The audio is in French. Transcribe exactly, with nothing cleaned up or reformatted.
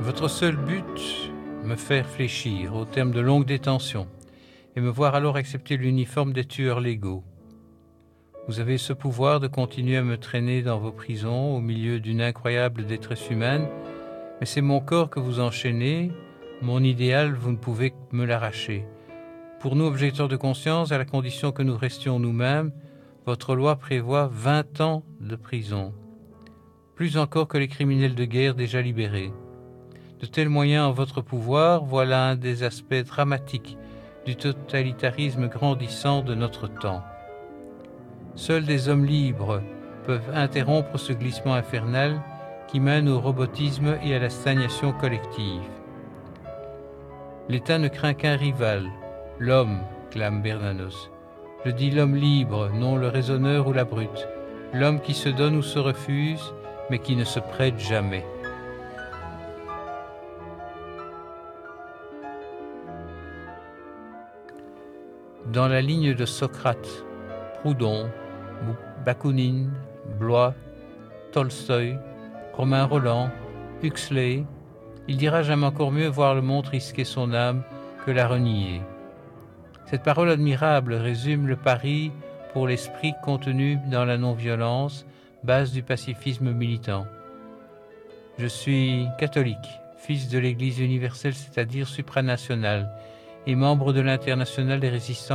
Votre seul but, me faire fléchir au terme de longues détentions et me voir alors accepter l'uniforme des tueurs légaux. Vous avez ce pouvoir de continuer à me traîner dans vos prisons au milieu d'une incroyable détresse humaine, mais c'est mon corps que vous enchaînez, mon idéal, vous ne pouvez me l'arracher. Pour nous, objecteurs de conscience, à la condition que nous restions nous-mêmes, votre loi prévoit vingt ans de prison, plus encore que les criminels de guerre déjà libérés. De tels moyens en votre pouvoir, voilà un des aspects dramatiques du totalitarisme grandissant de notre temps. Seuls des hommes libres peuvent interrompre ce glissement infernal qui mène au robotisme et à la stagnation collective. L'État ne craint qu'un rival, l'homme, clame Bernanos. Je dis l'homme libre, non le raisonneur ou la brute, l'homme qui se donne ou se refuse, mais qui ne se prête jamais. Dans la ligne de Socrate, Proudhon, Bakounine, Blois, Tolstoï, Romain Rolland, Huxley, il dira jamais encore mieux voir le monde risquer son âme que la renier. Cette parole admirable résume le pari pour l'esprit contenu dans la non-violence, base du pacifisme militant. Je suis catholique, fils de l'Église universelle, c'est-à-dire supranationale, et membre de l'Internationale des résistants